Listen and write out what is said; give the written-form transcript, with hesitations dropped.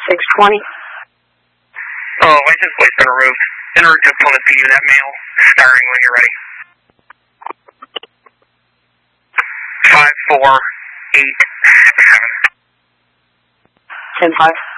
620. Oh, license plate's been removed. En route to Plymouth PD with that mail, starting when you're ready. 54867. 10-5.